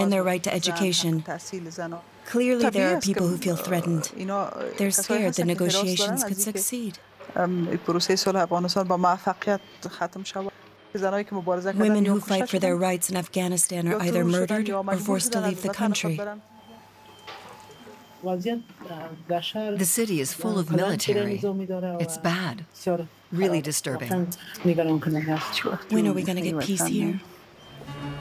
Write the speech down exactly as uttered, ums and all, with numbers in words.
and their right to education. Clearly, there are people who feel threatened. They're scared the negotiations could succeed. Women who fight for their rights in Afghanistan are either murdered or forced to leave the country. The city is full of military. It's bad. Really disturbing. When are we going to get peace here?